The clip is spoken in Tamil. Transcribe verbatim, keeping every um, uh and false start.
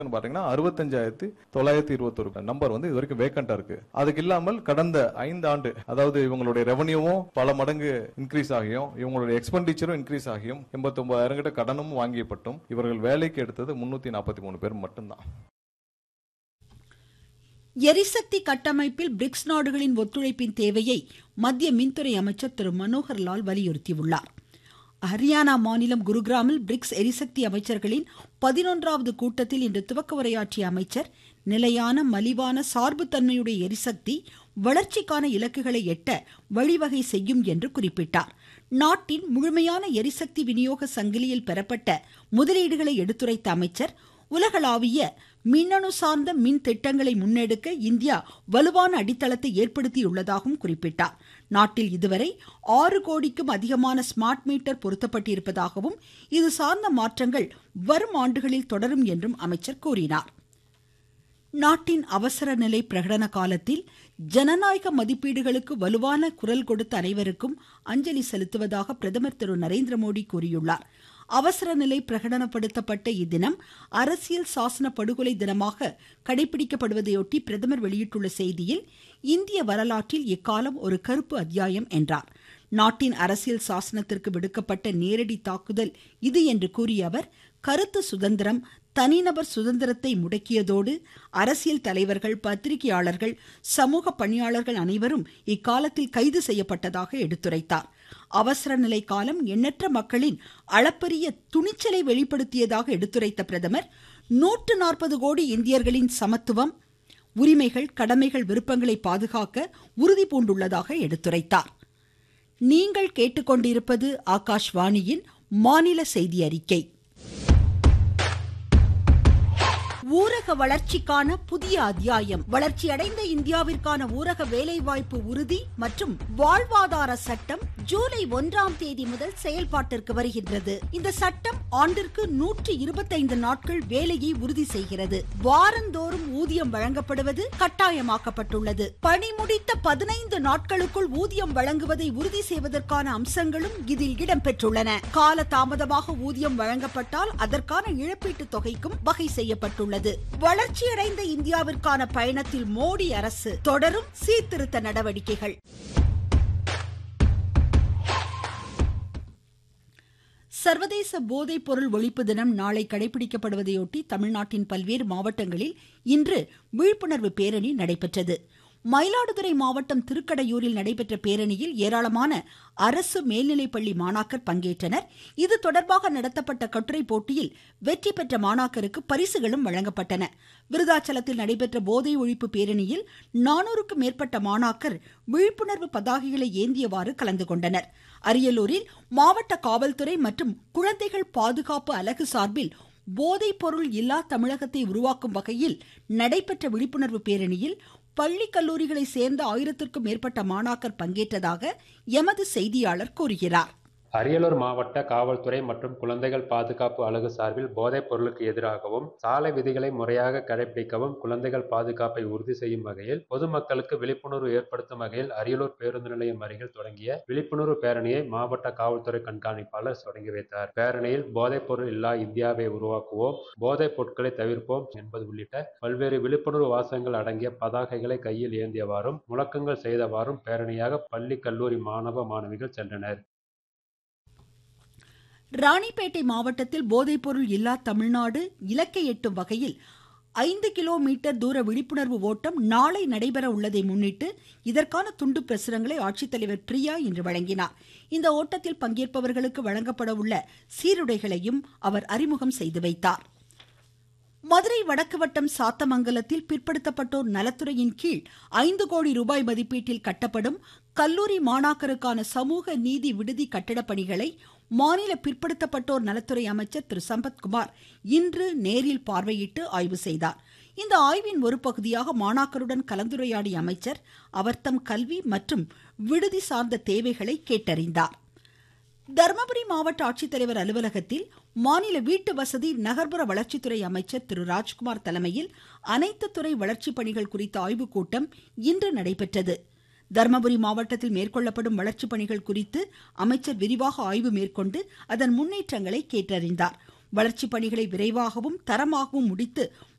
பாத்தீங்கன்னா அறுபத்தஞ்சாயிரத்தி தொள்ளாயிரத்தி இருபத்தொரு நம்பர் வந்து இது வரைக்கும் வேக்கண்டா இருக்கு. அதுக்கு இல்லாமல் கடந்த ஐந்து ஆண்டு அதாவது இவங்களுடைய ரெவன்யூவும் பல மடங்கு இன்க்ரீஸ் ஆகியும் இவங்களுடைய எக்ஸ்பெண்டிச்சரும் இன்க்ரீஸ் ஆகியும் எண்பத்தி ஒன்பதாயிரம் கிட்ட கடனும் வாங்கியப்பட்டும் இவர்கள் வேலைக்கு எடுத்தது முன்னூத்தி நாற்பத்தி மூணு பேர் மட்டும்தான். எரிசக்தி கட்டமைப்பில் பிரிக்ஸ் நாடுகளின் ஒத்துழைப்பின் தேவையை மத்திய மின்துறை அமைச்சர் திரு மனோகர் லால் வலியுறுத்தியுள்ளார். ஹரியானா மாநிலம் குருகிராமில் பிரிக்ஸ் எரிசக்தி அமைச்சர்களின் பதினொன்றாவது கூட்டத்தில் இன்று துவக்க உரையாற்றிய அமைச்சர் நிலையான மலிவான சார்புத்தன்மையுடைய எரிசக்தி வளர்ச்சிக்கான இலக்குகளை எட்ட வழிவகை செய்யும் என்று குறிப்பிட்டார். நாட்டின் முழுமையான எரிசக்தி விநியோக சங்கிலியில் பெறப்பட்ட முதலீடுகளை எடுத்துரைத்த அமைச்சர் உலகளாவிய மின்னணு சார்ந்த மின் திட்டங்களை முன்னெடுக்க இந்தியா வலுவான அடித்தளத்தை ஏற்படுத்தியுள்ளதாகவும் குறிப்பிட்டார். நாட்டில் இதுவரை ஆறு கோடிக்கும் அதிகமான ஸ்மார்ட் மீட்டர் பொருத்தப்பட்டிருப்பதாகவும் இது சார்ந்த மாற்றங்கள் வரும் ஆண்டுகளில் தொடரும் என்றும் அமைச்சர் கூறினார். நாட்டின் அவசர நிலை பிரகடன காலத்தில் ஜனநாயக மதிப்பீடுகளுக்கு வலுவான குரல் கொடுத்த அனைவருக்கும் அஞ்சலி செலுத்துவதாக பிரதமர் திரு நரேந்திர மோடி கூறியுள்ளார். அவசர நிலை பிரகடனப்படுத்தப்பட்ட இத்தினம் அரசியல் சாசன படுகொலை தினமாக கடைபிடிக்கப்படுவதையொட்டி பிரதமர் வெளியிட்டுள்ள செய்தியில் இந்திய வரலாற்றில் இக்காலம் ஒரு கருப்பு அத்தியாயம் என்றார். நாட்டின் அரசியல் சாசனத்திற்கு விடுக்கப்பட்ட நேரடி தாக்குதல் இது என்று கூறிய அவர் கருத்து சுதந்திரம் தனிநபர் சுதந்திரத்தை முடக்கியதோடு அரசியல் தலைவர்கள் பத்திரிகையாளர்கள் சமூக பணியாளர்கள் அனைவரும் இக்காலத்தில் கைது செய்யப்பட்டதாக எடுத்துரைத்தார். அவசர நிலை காலம் எண்ணற்ற மக்களின் அளப்பரிய துணிச்சலை வெளிப்படுத்தியதாக எடுத்துரைத்த பிரதமர் நூற்று நாற்பது கோடி இந்தியர்களின் சமத்துவம் உரிமைகள் கடமைகள் விருப்பங்களை பாதுகாக்க உறுதி பூண்டுள்ளதாக எடுத்துரைத்தார். நீங்கள் கேட்டுக்கொண்டிருப்பது ஆகாஷ்வாணியின் மாநில செய்தி அறிக்கை. ஊரக வளர்ச்சிக்கான புதிய அத்தியாயம். வளர்ச்சியடைந்த இந்தியாவிற்கான ஊரக வேலைவாய்ப்பு உறுதி மற்றும் வாழ்வாதார சட்டம் ஜூலை ஒன்றாம் தேதி முதல் செயல்பாட்டிற்கு வருகின்றது. இந்த சட்டம் ஆண்டிற்கு நூற்றி இருபத்தைந்து நாட்கள் வேலையை உறுதி செய்கிறது. வாரந்தோறும் ஊதியம் வழங்கப்படுவது கட்டாயமாக்கப்பட்டுள்ளது. பணி முடித்த பதினைந்து நாட்களுக்குள் ஊதியம் வழங்குவதை உறுதி செய்வதற்கான அம்சங்களும் இதில் இடம்பெற்றுள்ளன. கால தாமதமாக ஊதியம் வழங்கப்பட்டால் அதற்கான இழப்பீட்டு தொகைக்கும் வகை செய்யப்பட்டுள்ளது. வளர்ச்சியடைந்த இந்தியாவிற்கான பயணத்தில் மோடி அரசு தொடரும் சீர்திருத்த நடவடிக்கைகள். சர்வதேச போதைப் பொருள் ஒழிப்பு தினம் நாளை கடைபிடிக்கப்படுவதையொட்டி தமிழ்நாட்டின் பல்வேறு மாவட்டங்களில் இன்று விழிப்புணர்வு பேரணி நடைபெற்றது. மயிலாடுதுறை மாவட்டம் திருக்கடையூரில் நடைபெற்ற பேரணியில் ஏராளமான அரசு மேல்நிலைப்பள்ளி மாணாக்கர் பங்கேற்றனர். இது தொடர்பாக நடத்தப்பட்ட கட்டுரை போட்டியில் வெற்றி பெற்ற மாணாக்கருக்கு பரிசுகளும் வழங்கப்பட்டன. விருதாச்சலத்தில் நடைபெற்ற போதை ஒழிப்பு பேரணியில் நானூறுக்கும் மேற்பட்ட மாணாக்கர் விழிப்புணர்வு பதாகைகளை ஏந்தியவாறு கலந்து கொண்டனர். அரியலூரில் மாவட்ட காவல்துறை மற்றும் குழந்தைகள் பாதுகாப்பு அலகு சார்பில் போதைப் பொருள் இல்லா தமிழகத்தை உருவாக்கும் வகையில் நடைபெற்ற விழிப்புணர்வு பேரணியில் பள்ளி கல்லூரிகளை சேர்ந்த ஆயிரத்திற்கும் மேற்பட்ட மாணாக்கர் பங்கேற்றதாக எமது செய்தியாளர் கூறுகிறார். அரியலூர் மாவட்ட காவல்துறை மற்றும் குழந்தைகள் பாதுகாப்பு அலகு சார்பில் போதைப் பொருளுக்கு எதிராகவும் சாலை விதிகளை முறையாக கடைபிடிக்கவும் குழந்தைகள் பாதுகாப்பை உறுதி செய்யும் வகையில் பொதுமக்களுக்கு விழிப்புணர்வு ஏற்படுத்தும் வகையில் அரியலூர் பேருந்து நிலையம் அருகில் தொடங்கிய விழிப்புணர்வு பேரணியை மாவட்ட காவல்துறை கண்காணிப்பாளர் தொடங்கி வைத்தார். பேரணியில் போதைப் பொருள் இல்லா இந்தியாவை உருவாக்குவோம், போதைப் பொருட்களை தவிர்ப்போம் என்பது உள்ளிட்ட பல்வேறு விழிப்புணர்வு வாசகங்கள் அடங்கிய பதாகைகளை கையில் ஏந்தியவாறும் முழக்கங்கள் செய்தவாறும் பேரணியாக பள்ளி கல்லூரி மாணவ மாணவிகள் சென்றனர். ராணிப்பேட்டை மாவட்டத்தில் போதைப்பொருள் இல்லா தமிழ்நாடு இலக்கை எட்டும் வகையில் ஐந்து கிலோமீட்டர் தூர விழிப்புணர்வு ஓட்டம் நாளை நடைபெற உள்ளதை முன்னிட்டு இதற்கான துண்டு பிரசுரங்களை ஆட்சித்தலைவர் பிரியா இன்று வழங்கினார். இந்த ஓட்டத்தில் பங்கேற்பவர்களுக்கு வழங்கப்பட உள்ள சீருடைகளையும் அவர் அறிமுகம் செய்து வைத்தார். மதுரை வடக்கு வட்டம் சாத்தமங்கலத்தில் பிற்படுத்தப்பட்டோர் நலத்துறையின் கீழ் ஐந்து கோடி ரூபாய் மதிப்பீட்டில் கட்டப்படும் கல்லூரி மாணாக்கருக்கான சமூக நீதி விடுதி கட்டட பணிகளை மாநில பிற்படுத்தப்பட்டோர் நலத்துறை அமைச்சர் திரு சம்பத்குமார் இன்று நேரில் பார்வையிட்டு ஆய்வு செய்தார். இந்த ஆய்வின் ஒரு பகுதியாக மாணாக்கருடன் கலந்துரையாடிய அமைச்சர் அவர்தம் கல்வி மற்றும் விடுதி சார்ந்த தேவைகளை கேட்டறிந்தார். தர்மபுரி மாவட்ட ஆட்சித்தலைவர் அலுவலகத்தில் மாநில வீட்டு வசதி நகர்ப்புற வளர்ச்சித்துறை அமைச்சர் திரு ராஜ்குமார் தலைமையில் அனைத்து துறை வளர்ச்சி பணிகள் குறித்த ஆய்வுக் கூட்டம் இன்று நடைபெற்றது. தர்மபுரி மாவட்டத்தில் மேற்கொள்ளப்படும் வளர்ச்சி பணிகள் குறித்து அமைச்சர் விரிவாக ஆய்வு மேற்கொண்டு அதன் முன்னேற்றங்களை கேட்டறிந்தார். வளர்ச்சி பணிகளை விரைவாகவும் தரமாகவும் முடித்து